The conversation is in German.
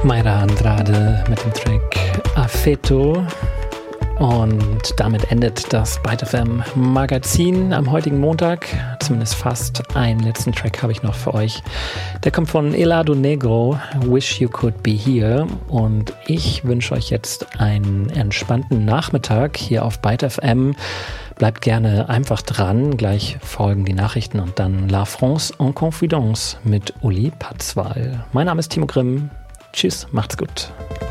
Mayra Andrade mit dem Track Afeto. Und damit endet das Byte FM Magazin am heutigen Montag. Zumindest fast. Einen letzten Track habe ich noch für euch. Der kommt von Helado Negro, Wish You Could Be Here. Und ich wünsche euch jetzt einen entspannten Nachmittag hier auf Byte FM. Bleibt gerne einfach dran. Gleich folgen die Nachrichten und dann La France en Confidence mit Uli Patzwal. Mein Name ist Timo Grimm. Tschüss, macht's gut.